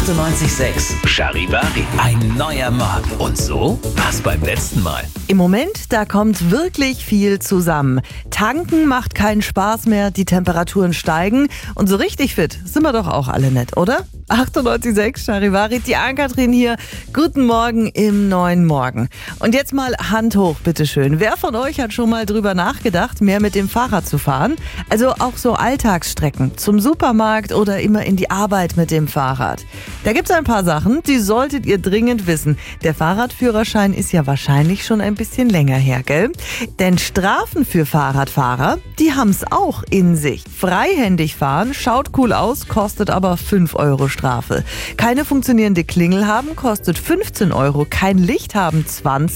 98.6 Charivari. Ein neuer Morgen. Und so war's beim letzten Mal. Im Moment, da kommt wirklich viel zusammen. Tanken macht keinen Spaß mehr, die Temperaturen steigen und so richtig fit sind wir doch auch alle nicht, oder? 98.6 Charivari, die Ann-Kathrin hier. Guten Morgen im neuen Morgen. Und jetzt mal Hand hoch, bitteschön. Wer von euch hat schon mal drüber nachgedacht, mehr mit dem Fahrrad zu fahren? Also auch so Alltagsstrecken, zum Supermarkt oder immer in die Arbeit mit dem Fahrrad. Da gibt's ein paar Sachen, die solltet ihr dringend wissen. Der Fahrradführerschein ist ja wahrscheinlich schon ein bisschen länger her, gell? Denn Strafen für Fahrradfahrer, die haben's auch in sich. Freihändig fahren, schaut cool aus, kostet aber 5 Euro Strafe. Keine funktionierende Klingel haben, kostet 15 Euro. Kein Licht haben, 20.